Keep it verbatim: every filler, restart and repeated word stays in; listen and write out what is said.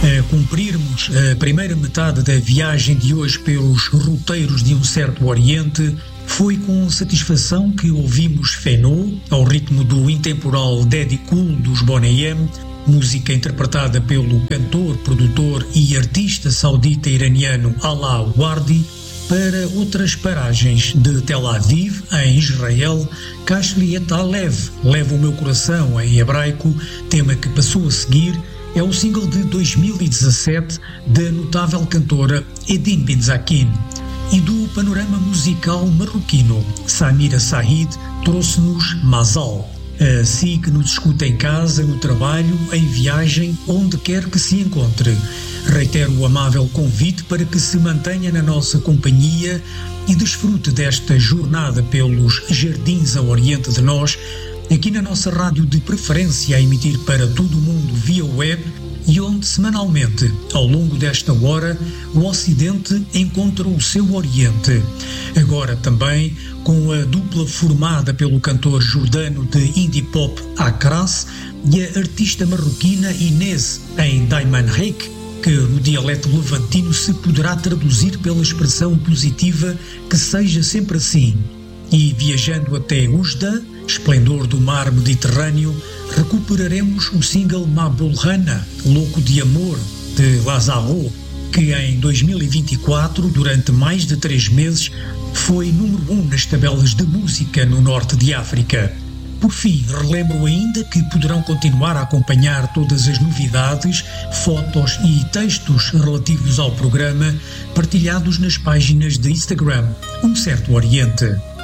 A cumprirmos a primeira metade da viagem de hoje pelos roteiros de um certo Oriente, foi com satisfação que ouvimos Fenô, ao ritmo do intemporal Daddy Cool dos Boney M, música interpretada pelo cantor, produtor e artista saudita-iraniano Alaa Wardi, para outras paragens de Tel Aviv, em Israel, Kashli et Alev, Leva o Meu Coração, em hebraico, tema que passou a seguir, é o single de dois mil e dezassete da notável cantora Edine Benzakin. E do panorama musical marroquino, Samira Said trouxe-nos Mazal. Assim que nos escuta em casa, no trabalho, em viagem, onde quer que se encontre. Reitero o amável convite para que se mantenha na nossa companhia e desfrute desta jornada pelos jardins a oriente de nós, aqui na nossa rádio de preferência a emitir para todo o mundo via web e onde semanalmente, ao longo desta hora, o Ocidente encontra o seu Oriente. Agora também com a dupla formada pelo cantor jordano de indie pop Akras e a artista marroquina Inês em Diamond Reik, que no dialeto levantino se poderá traduzir pela expressão positiva que seja sempre assim. E viajando até Oujda, esplendor do mar Mediterrâneo, recuperaremos o single Mabulhana, Louco de Amor, de Lazaro, que em dois mil e vinte e quatro, durante mais de três meses, foi número um nas tabelas de música no norte de África. Por fim, relembro ainda que poderão continuar a acompanhar todas as novidades, fotos e textos relativos ao programa partilhados nas páginas de Instagram Um Certo Oriente.